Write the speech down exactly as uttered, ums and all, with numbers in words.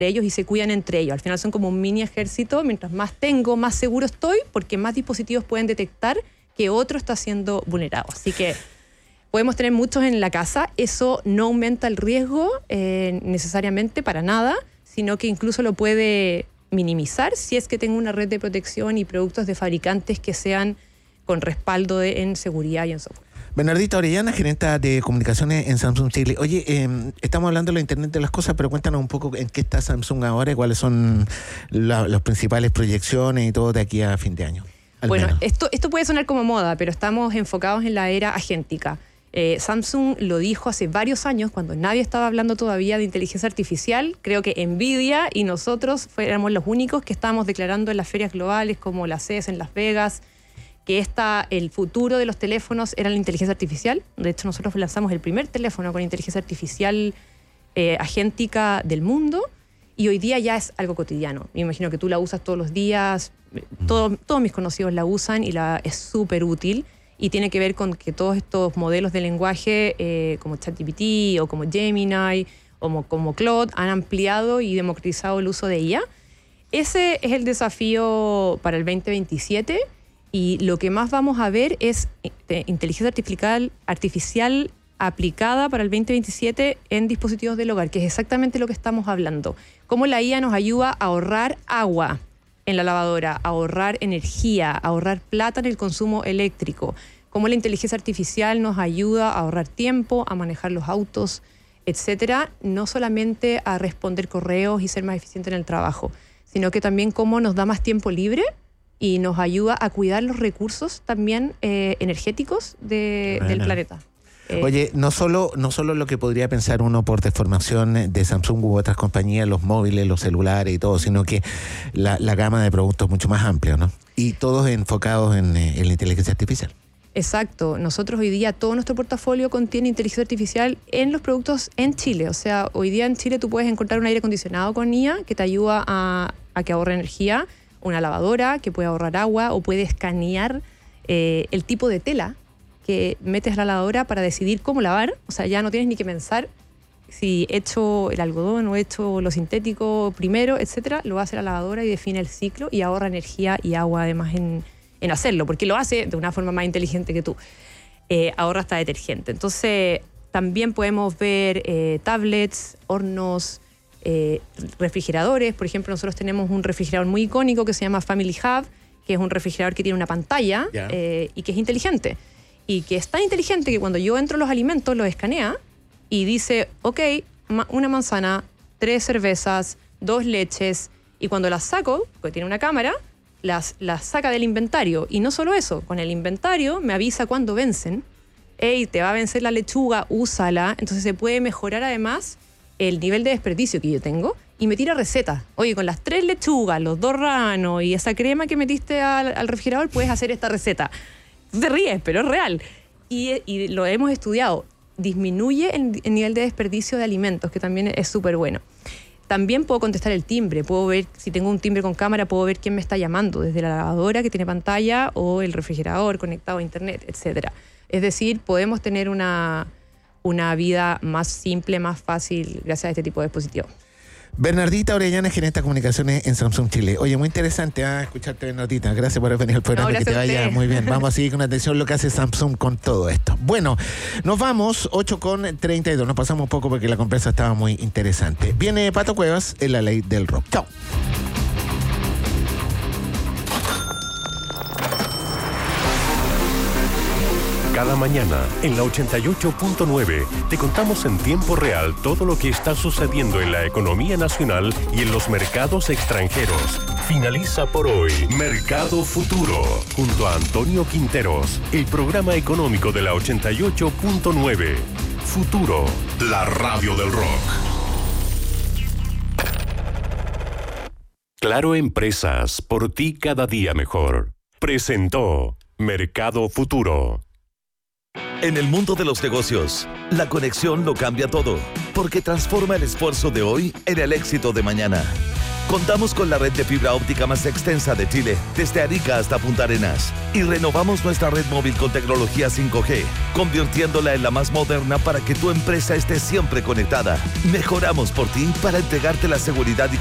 ellos y se cuidan entre ellos. Al final son como un mini ejército. Mientras más tengo, más seguro estoy, porque más dispositivos pueden detectar que otro está siendo vulnerado. Así que podemos tener muchos en la casa. Eso no aumenta el riesgo eh, necesariamente para nada, sino que incluso lo puede minimizar si es que tengo una red de protección y productos de fabricantes que sean con respaldo de, en seguridad y en software. Bernardita Orellana, gerente de comunicaciones en Samsung Chile. Oye, eh, estamos hablando de la Internet de las cosas, pero cuéntanos un poco en qué está Samsung ahora y cuáles son la, las principales proyecciones y todo de aquí a fin de año. Bueno, esto, esto puede sonar como moda, pero estamos enfocados en la era agéntica. Eh, Samsung lo dijo hace varios años, cuando nadie estaba hablando todavía de inteligencia artificial. Creo que Nvidia y nosotros fuéramos los únicos que estábamos declarando en las ferias globales como la C E S en Las Vegas, que esta, el futuro de los teléfonos era la inteligencia artificial. De hecho, nosotros lanzamos el primer teléfono con inteligencia artificial eh, agéntica del mundo, y hoy día ya es algo cotidiano. Me imagino que tú la usas todos los días, todo, todos mis conocidos la usan y la, es súper útil, y tiene que ver con que todos estos modelos de lenguaje eh, como ChatGPT o como Gemini o como, como Claude han ampliado y democratizado el uso de I A. Ese es el desafío para el veinte veintisiete. Y lo que más vamos a ver es inteligencia artificial, artificial aplicada para el veinte veintisiete en dispositivos del hogar, que es exactamente lo que estamos hablando. Cómo la I A nos ayuda a ahorrar agua en la lavadora, a ahorrar energía, a ahorrar plata en el consumo eléctrico. Cómo la inteligencia artificial nos ayuda a ahorrar tiempo, a manejar los autos, etcétera. No solamente a responder correos y ser más eficiente en el trabajo, sino que también cómo nos da más tiempo libre y nos ayuda a cuidar los recursos también eh, energéticos de, bueno. del planeta. Eh, Oye, no solo, no solo lo que podría pensar uno por deformación de Samsung u otras compañías, los móviles, los celulares y todo, sino que la, la gama de productos mucho más amplia, ¿no? Y todos enfocados en, en la inteligencia artificial. Exacto. Nosotros hoy día, todo nuestro portafolio contiene inteligencia artificial en los productos en Chile. O sea, hoy día en Chile tú puedes encontrar un aire acondicionado con I A que te ayuda a, a que ahorre energía, una lavadora que puede ahorrar agua o puede escanear eh, el tipo de tela que metes a la lavadora para decidir cómo lavar. O sea, ya no tienes ni que pensar si he hecho el algodón o he hecho lo sintético primero, etcétera. Lo hace la lavadora y define el ciclo y ahorra energía y agua además en, en hacerlo, porque lo hace de una forma más inteligente que tú. Eh, ahorra hasta detergente. Entonces, también podemos ver eh, tablets, hornos, Eh, refrigeradores. Por ejemplo, nosotros tenemos un refrigerador muy icónico que se llama Family Hub, que es un refrigerador que tiene una pantalla yeah. eh, y que es inteligente. Y que es tan inteligente que cuando yo entro los alimentos, los escanea y dice, ok, ma- una manzana, tres cervezas, dos leches, y cuando las saco, porque tiene una cámara, las, las saca del inventario. Y no solo eso, con el inventario me avisa cuándo vencen. Hey, te va a vencer la lechuga, úsala. Entonces se puede mejorar además el nivel de desperdicio que yo tengo y me tira recetas. Oye, con las tres lechugas, los dos ranos y esa crema que metiste al, al refrigerador, puedes hacer esta receta. Tú te ríes, pero es real. Y, y lo hemos estudiado. Disminuye el, el nivel de desperdicio de alimentos, que también es súper bueno. También puedo contestar el timbre. Puedo ver, si tengo un timbre con cámara, puedo ver quién me está llamando, desde la lavadora que tiene pantalla o el refrigerador conectado a internet, etcétera. Es decir, podemos tener una... una vida más simple, más fácil gracias a este tipo de dispositivos. Bernardita Orellana, gerente de comunicaciones en Samsung Chile. Oye, muy interesante ¿eh? escucharte, Bernardita. Gracias por venir al programa, no, que te vaya muy bien. Vamos a seguir con atención lo que hace Samsung con todo esto. Bueno, nos vamos, ocho con treinta y dos. Nos pasamos un poco porque la conversa estaba muy interesante. Viene Pato Cuevas en La Ley del Rock. Chao. Cada mañana, en la ochenta y ocho punto nueve, te contamos en tiempo real todo lo que está sucediendo en la economía nacional y en los mercados extranjeros. Finaliza por hoy Mercado Futuro, junto a Antonio Quinteros, el programa económico de la ochenta y ocho punto nueve. Futuro, la radio del rock. Claro Empresas, por ti cada día mejor. Presentó Mercado Futuro. En el mundo de los negocios, la conexión lo cambia todo, porque transforma el esfuerzo de hoy en el éxito de mañana. Contamos con la red de fibra óptica más extensa de Chile, desde Arica hasta Punta Arenas. Y renovamos nuestra red móvil con tecnología cinco G, convirtiéndola en la más moderna para que tu empresa esté siempre conectada. Mejoramos por ti para entregarte la seguridad y